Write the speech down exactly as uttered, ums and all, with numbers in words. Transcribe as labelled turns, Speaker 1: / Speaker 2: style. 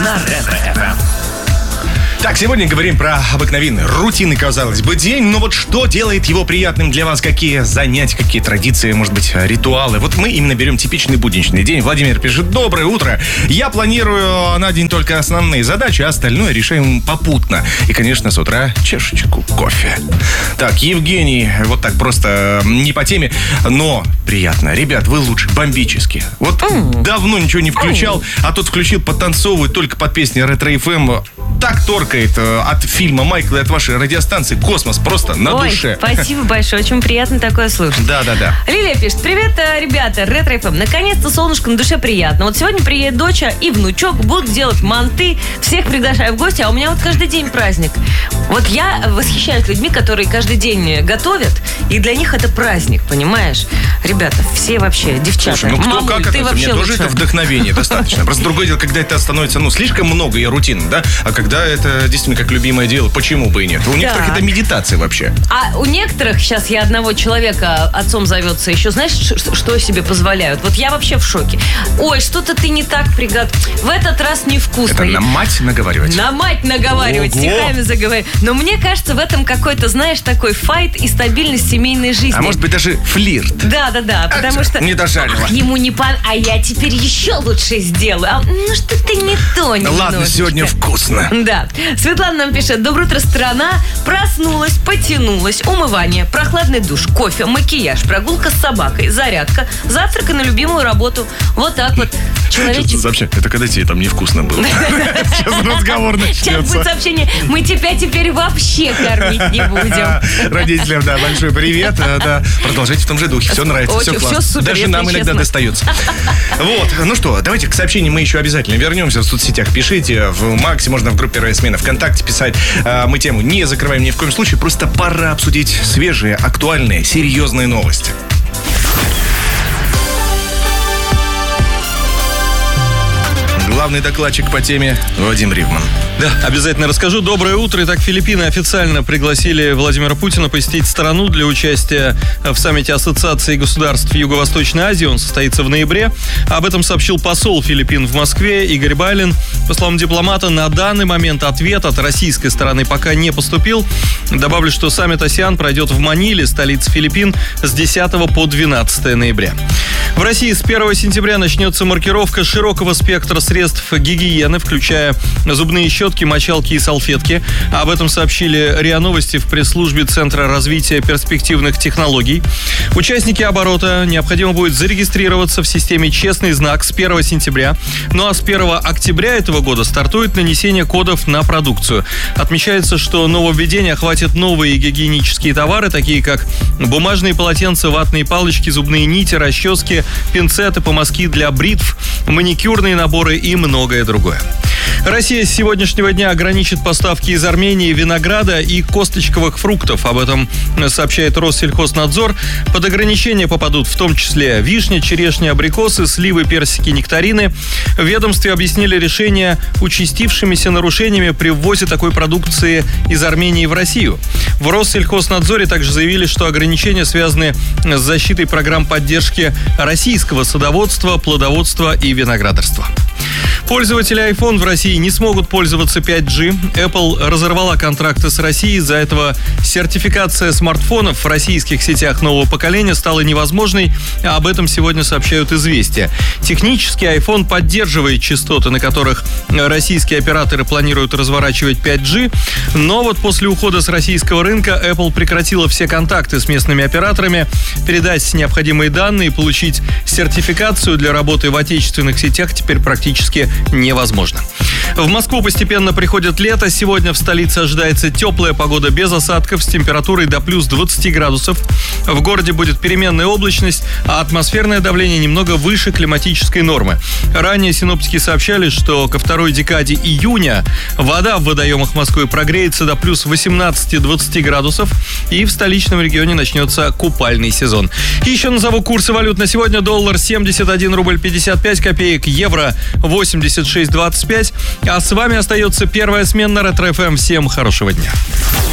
Speaker 1: на Ретро-эф эм.
Speaker 2: Так, сегодня говорим про обыкновенный, рутинный, казалось бы, день. Но вот что делает его приятным для вас? Какие занятия, какие традиции, может быть, ритуалы? Вот мы именно берем типичный будничный день. Владимир пишет: доброе утро. Я планирую на день только основные задачи, а остальное решаем попутно. И, конечно, с утра чашечку кофе. Так, Евгений, вот так просто не по теме, но приятно. Ребят, вы лучше, бомбически. Вот mm. давно ничего не включал, а тут включил, подтанцовываю только под песни Ретро-эф эм. Так торкает э, от фильма Майкла и от вашей радиостанции «Космос» просто на
Speaker 3: Ой,
Speaker 2: душе.
Speaker 3: Спасибо большое, очень приятно такое слушать.
Speaker 2: Да-да-да.
Speaker 3: Лилия пишет: привет, ребята, Ретро-эф эм. Наконец-то солнышко на душе приятно. Вот сегодня приедет доча и внучок, будут делать манты. Всех приглашаю в гости, а у меня вот каждый день праздник. Вот я восхищаюсь людьми, которые каждый день готовят, и для них это праздник, понимаешь? Ребята, все вообще, девчата.
Speaker 2: Слушай, ну кто
Speaker 3: мамуль,
Speaker 2: как
Speaker 3: ты
Speaker 2: это?
Speaker 3: вообще
Speaker 2: Мне тоже
Speaker 3: лучше.
Speaker 2: это вдохновение достаточно. Просто другое дело, когда это становится, ну, слишком много и рутинно, да? А когда это действительно как любимое дело, почему бы и нет? У некоторых
Speaker 3: Так.
Speaker 2: это медитация вообще.
Speaker 3: А у некоторых, сейчас я одного человека отцом зовется, еще знаешь, ш- что себе позволяют? Вот я вообще в шоке. Ой, что-то ты не так приготовил. В этот раз невкусно.
Speaker 2: Это на мать наговаривать?
Speaker 3: На мать наговаривать,
Speaker 2: Ого!
Speaker 3: стихами заговаривать. Но мне кажется, в этом какой-то, знаешь, такой файт и стабильность семейной жизни.
Speaker 2: А может быть даже флирт?
Speaker 3: Да, да, да, потому
Speaker 2: Ах,
Speaker 3: что...
Speaker 2: не дожарила.
Speaker 3: Ах, ему не пон... А я теперь еще лучше сделаю. А, ну что-то не то немножечко.
Speaker 2: Ладно, сегодня вкусно.
Speaker 3: Да. Светлана нам пишет: доброе утро, страна. Проснулась, потянулась, умывание, прохладный душ, кофе, макияж, прогулка с собакой, зарядка, завтрак и на любимую работу. Вот так вот. Человечек...
Speaker 2: Вообще, это когда тебе там невкусно было? Сейчас разговор
Speaker 3: Сейчас будет
Speaker 2: начнется.
Speaker 3: сообщение: мы тебя теперь вообще кормить не будем.
Speaker 2: Родителям, да, большой привет. Да, продолжайте в том же духе. Все нравится,
Speaker 3: Очень,
Speaker 2: все классно.
Speaker 3: все супер,
Speaker 2: Даже
Speaker 3: если
Speaker 2: нам иногда
Speaker 3: честно.
Speaker 2: достается. Вот, ну что, давайте к сообщениям мы еще обязательно вернемся. В соцсетях пишите, в Максе, можно в группе РСМена ВКонтакте писать. Мы тему не закрываем ни в коем случае. Просто пора обсудить свежие, актуальные, серьезные новости. Главный докладчик по теме Вадим Ривман.
Speaker 4: Да, обязательно расскажу. Доброе утро. Итак, Филиппины официально пригласили Владимира Путина посетить страну для участия в саммите Ассоциации государств Юго-Восточной Азии. Он состоится в ноябре. Об этом сообщил посол Филиппин в Москве Игорь Байлин. По словам дипломата, на данный момент ответ от российской стороны пока не поступил. Добавлю, что саммит АСЕАН пройдет в Маниле, столице Филиппин, с десятого по двенадцатое ноября. В России с первого сентября начнется маркировка широкого спектра средств гигиены, включая зубные щетки, мочалки и салфетки. Об этом сообщили РИА Новости в пресс-службе Центра развития перспективных технологий. Участники оборота необходимо будет зарегистрироваться в системе «Честный знак» с первого сентября. Ну а с первого октября этого года стартует нанесение кодов на продукцию. Отмечается, что нововведение охватит новые гигиенические товары, такие как бумажные полотенца, ватные палочки, зубные нити, расчески, пинцеты, помазки для бритв, маникюрные наборы и многое другое. Россия с сегодняшнего дня ограничит поставки из Армении винограда и косточковых фруктов. Об этом сообщает Россельхознадзор. Под ограничения попадут в том числе вишня, черешня, абрикосы, сливы, персики, нектарины. В ведомстве объяснили решение участившимися нарушениями при ввозе такой продукции из Армении в Россию. В Россельхознадзоре также заявили, что ограничения связаны с защитой программ поддержки российского садоводства, плодоводства и виноградарства. Пользователи iPhone в России не смогут пользоваться пять джи. Apple разорвала контракты с Россией. Из-за этого сертификация смартфонов в российских сетях нового поколения стала невозможной. А об этом сегодня сообщают «Известия». Технически iPhone поддерживает частоты, на которых российские операторы планируют разворачивать пять джи. Но вот после ухода с российского рынка Apple прекратила все контакты с местными операторами. Передать необходимые данные и получить сертификацию для работы в отечественных сетях теперь практически невозможно. В Москву постепенно приходит лето. Сегодня в столице ожидается теплая погода без осадков с температурой до плюс двадцати градусов. В городе будет переменная облачность, а атмосферное давление немного выше климатической нормы. Ранее синоптики сообщали, что ко второй декаде июня вода в водоемах Москвы прогреется до плюс восемнадцати-двадцати градусов, и в столичном регионе начнется купальный сезон. И еще назову курсы валют на сегодня. Доллар семьдесят один рубль пятьдесят пять копеек, евро восемьдесят шесть двадцать пять. А с вами остается первая смена Ретро-эф эм. Всем хорошего дня.